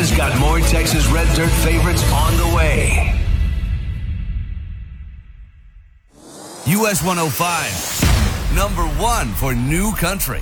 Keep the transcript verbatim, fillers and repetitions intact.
has got more Texas Red Dirt favorites on the way. U S one oh five, number one for new country.